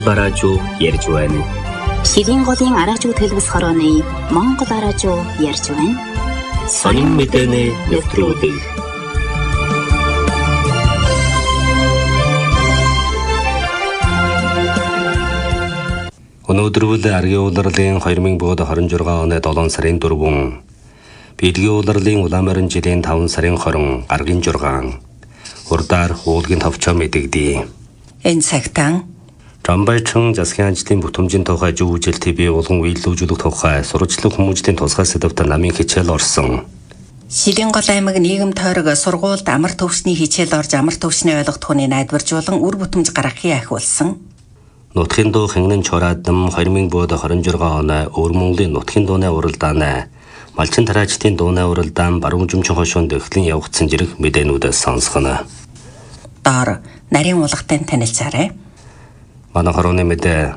Баражуу ярьж байна. Шилийн голын араажуу төлбөс хорооны Монгол араажуу ярьж байна. Сонин мэдээний нэвтрүүлэг. Өнөөдөр аргийн улирлын 2026 оны 7 сарын 4, Бэлгийн улирлын уламарын жилийн 5 сарын 20 гаргийн 6 урдаар уулгийн товчоо мэдэгдэе. Энэ цагтаа Жамбайчин засгийн ажлын бүтэмжийн тухай жүжил TV улган үйлдвэрлэх тухай сурвалжлах хүмүүжлийн тусгай сэдвээр намын хичээл орсон. Шилийн гол аймаг нийгэм тойрог сургуульд амар төвчний хичээл орж амар төвчний ойлгохтууны найдваржуулан үр бүтэмж гаргахыг ахиулсан. Нутгийн дуу хэнгэн чораадам 2026 оны Өвөр Монголын нутгийн дууны уралдааны Малчин тараачдын дууны уралдаан баруун жимчин хошуунд эхлэн явагдсан зэрэг мэдээнүүдээс сонсгоно. Доор нарийн уулгатай танилцаарай. Манай хорооны мэдээ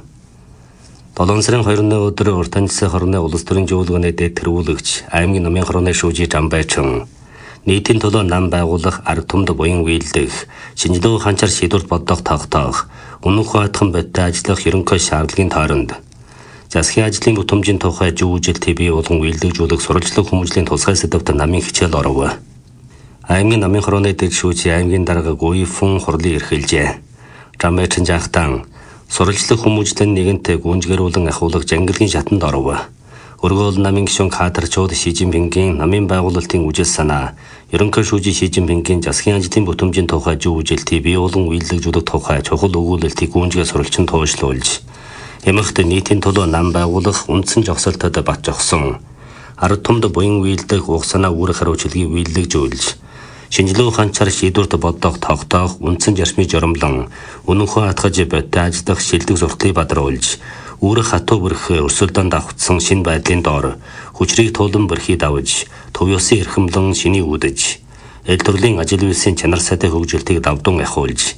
7 сарын 2-ны өдөр уртанцсан хорны улс төрийн зөвлөгөөний дэд тэргүүлэгч аймгийн намын хорооны шүүжий Жамбайчин нийтийн төлөө нам байгуулах арга түмд буян үйлдэх шинжилгээ ханчаар шийдвэрт боддог тогтоох үнэн хуайтхан бодтой ажиллах ерөнхий шаардлагын тойронд засгийн ажлын бүтэмжийн тухай жүжил TV улган үйлдвэрлэх сурвалжлах хүмүүжлийн тусгай сэдвээр намын хичээл оров. Аймгийн намын хорооны дэд шүүжий аймгийн дарга Гуйфун хурлын эрхэлжээ. Жамбайчин жахтан сурвалжлах хүмүүжлэн нэгэнтэй гүнжгэрүүлэн ахуулах жангилгийн шатанд оров. Өргөөл намын гишүүн кадрчууд Ши Жинпингийн намын байгуулалтын үжил санаа, ерөнхий шүүжий Ши Жинпингийн засгийн ажлын бүтэмжийн тухай жүжил TV улган үйлдвэрлэх тухай чухал өгүүлэлтийг гүнжгээ сурвалжин туушлуулж, ямагт нийтийн төлөө нам байгуулах үндсэн жогсолтод бат жогсон. Арга түмд буян үйлдэх уг санаа үүрэг хариуцлагыг үйлдвэрлэж шинжилгээ ханчаар шийдвэрт боддог тогтоох үндсэн зарчмыг жоромлон үнэнхөө атгаж бодтой ажиллах шилдэг сурталыг бадруулж үүрэг хатуу бүрх өрсөлдөнд давхцсан шинэ байдлын доор хүчрийг туулан бүрхий давж төв ёсын эрхэмлэн шиний үүдэж эл төрлийн ажил үйлсийн чанар сайтай хөгжилтийг давдун ахиулж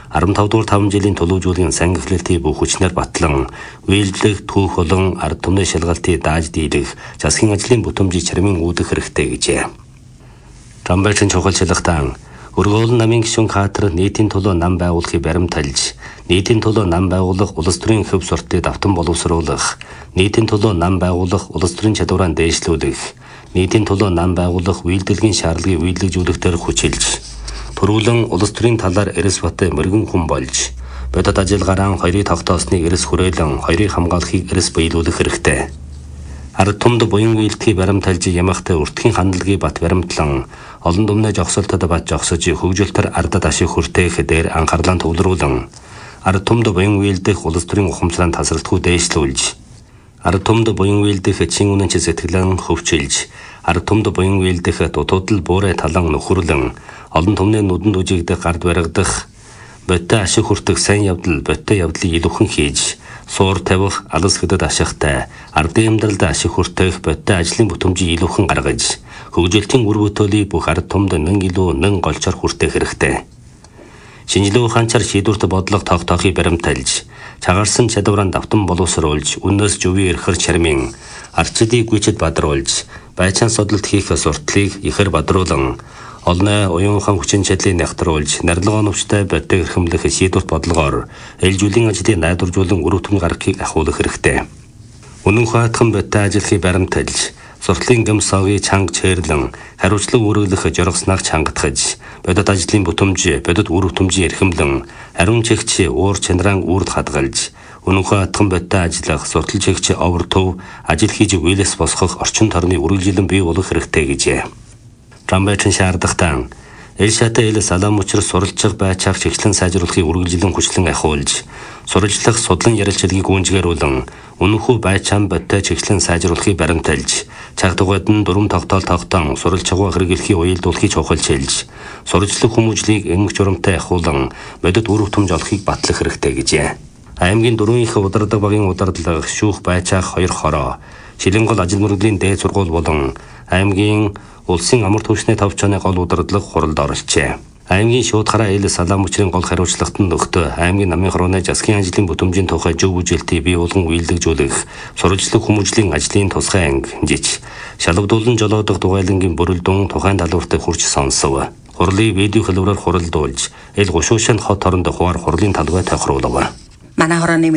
15 дугаар 5 жилийн төлөвлөжүүлгийн санги эхлэлтийн бүх хүчнээр батлан үйлдвэрлэх түүх болон ард түмний шалгалтыг дааж дийлэх засгийн ажлын бүтэмжийг чармын үүдэх хэрэгтэй гэжээ. Жамбайчин чухал шалгалтан өргөөл намын гишүүн кадр нийтийн төлөө нам байгуулахыг баримталж, нийтийн төлөө нам байгуулах улс төрийн хөв сурталыг давтан боловсруулах, нийтийн төлөө нам байгуулах улс төрийн чадвараа дээшлүүлэх, нийтийн төлөө нам байгуулах үйлдвэрлэгийн шаардлагыг үйлдвэрлэжүүлэхээр хүчилж, төрүүлэн улс төрийн талаар эрс бат мөргөн хүн болж, бодит ажиллагаараа хоёрыг тогтоосныг эрс хүрээлэн хоёрыг хамгаалахыг эрс биелүүлэх хэрэгтэй. Арга түмд буян үйлдэхийг баримталж ямагт өртгийн хандлагыг бат баримтлан олон дүмний жогсолтод бат жогсож хөгжилтөр ардад ашиг хүртээх дээр анхаарлаа төвлөрүүлэн арга түмд буян үйлдэх улс төрийн ухамсараа тасралтгүй дээшлүүлж арга түмд буян үйлдэх чин үнэнч сэтгэлэн хөвчилж арга түмд буян үйлдэх дутуудал буурай талан нөхөрлөн олон түмний нүдэнд үжигдэх гард баригдах бодтой ашиг хүртэх сайн явдал бодтой явдлыг илүүхэн хийж суур тавих алс хэдэд ашигтай ардын амьдралд ашиг хүртэх бодтой ажлын бүтэмжийг илүүхэн гаргаж хөгжилтийн үр бүтээлийг бүх ард түмд нэн илүү нэн голчоор хүртэх хэрэгтэй. Шинжилгээ ханчаар шийдвэрт бодлого тогтоохыг баримталж чагарсан чадвараа давтан боловсруулж үннээс зөвийн эрхэр чармын арчлыг гүйцэд бадруулж байцаан судалт хийх сурталыг ихэр бадруулан олны уянхан хүчин чадлыг нягтруулж нарилга оновчтой бодтой эрхэмлэх шийдвэрт бодлогоор ээлжүүлэн ажлыг найдваржуулан үр дүн гаргахыг ахиулах хэрэгтэй. Үнэн хуайтхан бодтой ажиллахыг баримталж суртлын гэмсогийн чанга чэрлэн хариуцлага үүргэлэх жоргоснаг чангатгаж бодит ажлын бүтэмж бодит үр бүтэмжийн эрхэмлэн ариун чигч уур чанараа үрд хадгалж үнэн хуайтхан бодтой ажиллах суртал чигч овор төв ажил хийж үйлээс босгох орчин тойрны үргэлжилэн бий болох хэрэгтэй гэжээ. Жамбайчин шаардлагатан эл шатай эл салам учир суралцах байцаах чиглэн сайжруулахыг үргэлжилэн хүчлэн ахиулж сурвалжлах судлан ярилцлагыг гүнжгэрүүлэн үнэнхүү байцаан бодтой чиглэн сайжруулахыг баримталж цагдугад нь дөрвөн тогтоол тогтоон сурвалжлагаа хэрэглэхийг уялдуулахыг чухалчилж сурвалжлах хүмүүжлийг эмгэг журамтай ахиулан бодит үр бүтэмж олохыг батлах хэрэгтэй гэжээ. Аймгийн дөрвөн их удардаг багийн удардлага шүүх байцаах 2 хороо Шилэн гол ажил мөрөглийн дээд сургууль болон аймгийн улсын амар түвшний тавчааны гол удардлага хуралд оролцжээ. Аймгийн шуудгараа эл салам учрын гол хариуцлагад нь нөхдөд аймгийн намын хорооны засгийн ажлын бүтэмжийн тухай жүжиглэлтийг бий болгон үйлдвэрлэж сурвалжлах хүмүүжлийн ажлын тусгай анги жиж шалгадуулан жолоодох дугайлангийн бүрэлдэхүүн тухайн талбарт хурж сонсов. Хурлыг видео хэлбэрээр хуралдуулж эл гушуушин хот оронд хуваар хурлын талбай тохируулав. Манай хорооны